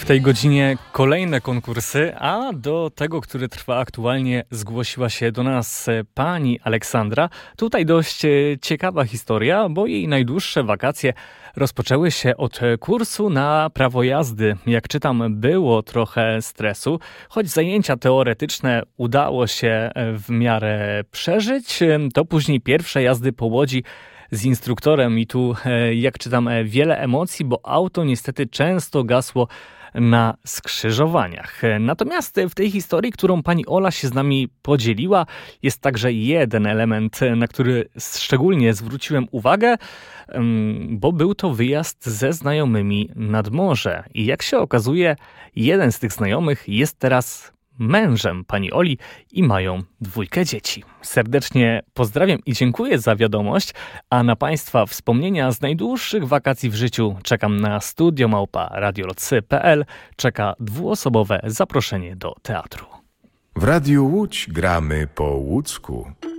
W tej godzinie kolejne konkursy, a do tego, który trwa aktualnie, zgłosiła się do nas pani Aleksandra. Tutaj dość ciekawa historia, bo jej najdłuższe wakacje rozpoczęły się od kursu na prawo jazdy. Jak czytam, było trochę stresu, choć zajęcia teoretyczne udało się w miarę przeżyć, to później pierwsze jazdy po Łodzi z instruktorem i tu, jak czytam, wiele emocji, bo auto niestety często gasło na skrzyżowaniach. Natomiast w tej historii, którą pani Ola się z nami podzieliła, jest także jeden element, na który szczególnie zwróciłem uwagę, bo był to wyjazd ze znajomymi nad morze. I jak się okazuje, jeden z tych znajomych jest teraz mężem pani Oli i mają 2 dzieci. Serdecznie pozdrawiam i dziękuję za wiadomość, a na państwa wspomnienia z najdłuższych wakacji w życiu czekam na studio@radiolocy.pl. Czeka 2-osobowe zaproszenie do teatru. W Radiu Łódź gramy po łódzku.